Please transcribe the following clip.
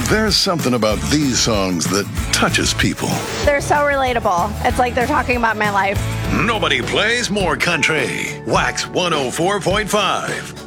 There's something about these songs that touches people. They're so relatable. It's like they're talking about my life. Nobody plays more country. Wax 104.5.